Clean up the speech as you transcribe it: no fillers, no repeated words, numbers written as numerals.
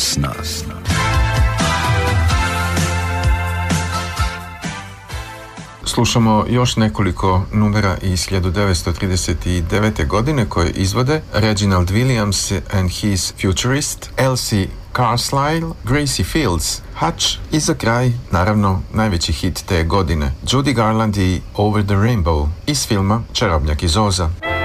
sna. Slušamo još nekoliko numera iz 1939. godine koje izvode Reginald Williams and his Futurist, Elsie Carlisle, Gracie Fields, Hutch i za kraj, naravno, najveći hit te godine, Judy Garland i Over the Rainbow iz filma Čarobnjak iz Oza.